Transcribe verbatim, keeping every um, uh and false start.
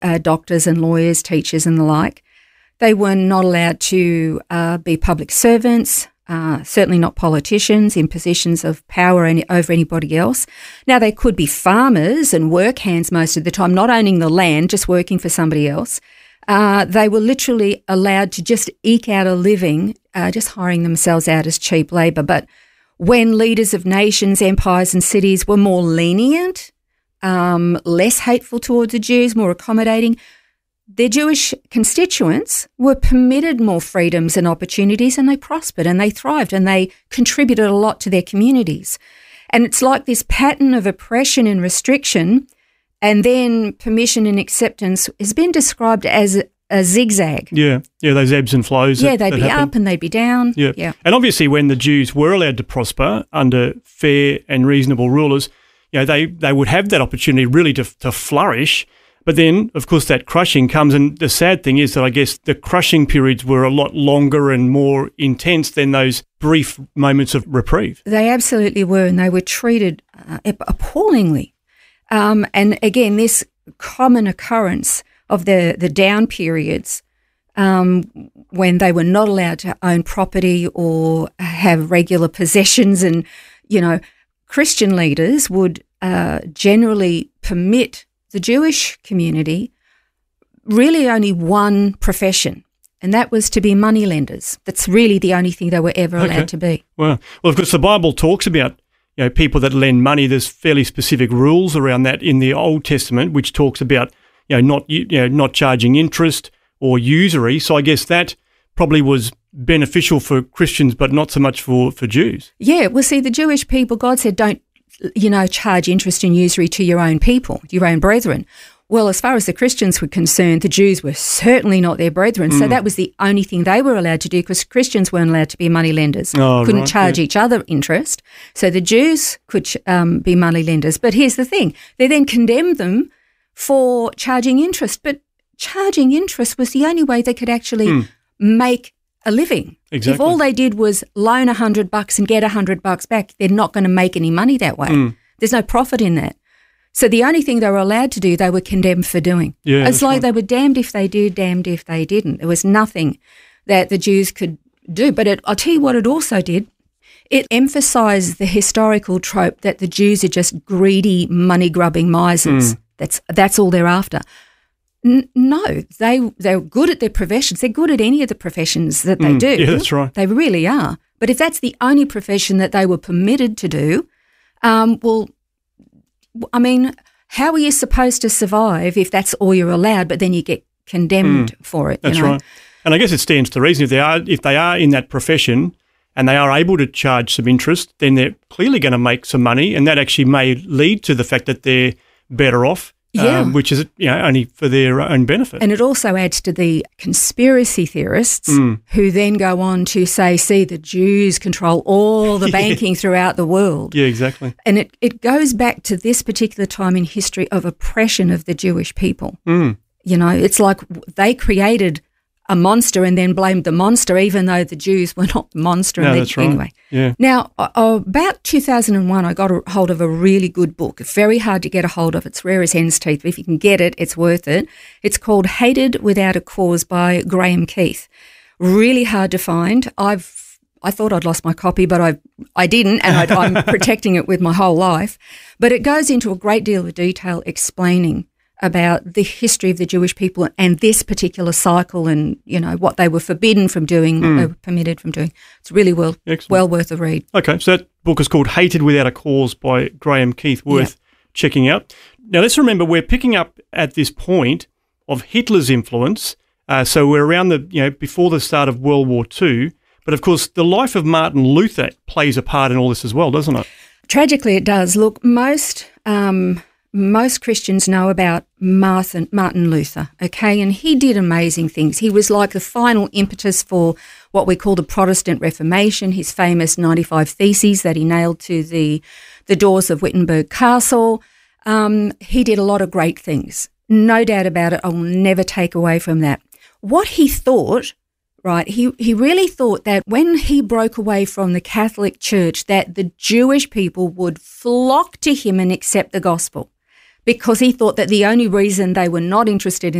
uh, doctors and lawyers, teachers and the like. They were not allowed to uh, be public servants, uh, certainly not politicians in positions of power any, over anybody else. Now, they could be farmers and work hands most of the time, not owning the land, just working for somebody else. Uh, they were literally allowed to just eke out a living, uh, just hiring themselves out as cheap labour. But when leaders of nations, empires and cities were more lenient, um, less hateful towards the Jews, more accommodating, their Jewish constituents were permitted more freedoms and opportunities, and they prospered and they thrived and they contributed a lot to their communities. And it's like this pattern of oppression and restriction and then permission and acceptance has been described as a, a zigzag. Yeah, yeah, those ebbs and flows. Yeah, that, they'd that be happen. up and they'd be down. Yeah. yeah. And obviously when the Jews were allowed to prosper under fair and reasonable rulers, you know, they, they would have that opportunity really to to flourish. But then, of course, that crushing comes, and the sad thing is that I guess the crushing periods were a lot longer and more intense than those brief moments of reprieve. They absolutely were, and they were treated uh, appallingly. Um, and again, this common occurrence of the, the down periods um, when they were not allowed to own property or have regular possessions, and, you know, Christian leaders would uh, generally permit the Jewish community really only one profession, and that was to be moneylenders. That's really the only thing they were ever allowed Okay. to be. Well, well, of course, the Bible talks about, you know, people that lend money. There's fairly specific rules around that in the Old Testament, which talks about, you know, not you know not charging interest or usury. So I guess that probably was beneficial for Christians, but not so much for for Jews. Yeah, well, see, the Jewish people, God said, don't, you know, charge interest and usury to your own people, your own brethren. Well, as far as the Christians were concerned, the Jews were certainly not their brethren. Mm. So that was the only thing they were allowed to do, because Christians weren't allowed to be money lenders, oh, couldn't right, charge yeah. each other interest. So the Jews could um, be money lenders. But here's the thing, they then condemned them for charging interest. But charging interest was the only way they could actually mm. make a living. Exactly. If all they did was loan a hundred bucks and get a hundred bucks back, they're not going to make any money that way. Mm. There's no profit in that. So the only thing they were allowed to do, they were condemned for doing. Yeah, it's like right. they were damned if they did, damned if they didn't. There was nothing that the Jews could do. But it, I'll tell you what it also did. It emphasised the historical trope that the Jews are just greedy, money-grubbing misers. Mm. That's that's all they're after. N- no, they, they're good at their professions. They're good at any of the professions that they mm, do. Yeah, that's right. They really are. But if that's the only profession that they were permitted to do, um, well, I mean, how are you supposed to survive if that's all you're allowed, but then you get condemned mm, for it? That's you know? right. And I guess it stands to reason if they are if they are in that profession and they are able to charge some interest, then they're clearly going to make some money, and that actually may lead to the fact that they're better off. Yeah. Um, which is, you know, only for their own benefit. And it also adds to the conspiracy theorists mm. who then go on to say, see, the Jews control all the banking throughout the world. Yeah, exactly. And it, it goes back to this particular time in history of oppression of the Jewish people. Mm. You know, it's like they created a monster and then blamed the monster, even though the Jews were not the monster. No, and that's they, right. Anyway. Yeah. Now, uh, about two thousand one, I got a hold of a really good book. It's very hard to get a hold of. It's rare as hen's teeth. But if you can get it, it's worth it. It's called Hated Without a Cause by Graham Keith. Really hard to find. I've I thought I'd lost my copy, but I I didn't, and I, I'm protecting it with my whole life. But it goes into a great deal of detail explaining about the history of the Jewish people and this particular cycle, and, you know, what they were forbidden from doing, mm. what they were permitted from doing. It's really well, well worth a read. Okay, so that book is called Hated Without a Cause by Graham Keith, worth yep. checking out. Now, let's remember we're picking up at this point of Hitler's influence. Uh, so we're around the, you know, before the start of World War Two. But, of course, the life of Martin Luther plays a part in all this as well, doesn't it? Tragically, it does. Look, most... Um, Most Christians know about Martin, Martin Luther, okay, and he did amazing things. He was like the final impetus for what we call the Protestant Reformation, his famous ninety-five Theses that he nailed to the, the doors of Wittenberg Castle. Um, he did a lot of great things, no doubt about it. I will never take away from that. What he thought, right, he, he really thought that when he broke away from the Catholic Church, that the Jewish people would flock to him and accept the gospel. because he thought that the only reason they were not interested in